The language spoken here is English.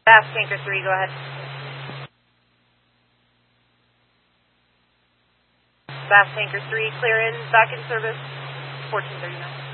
Fast Tanker 3, go ahead. Fast Tanker 3, clear in, back in service, 1439.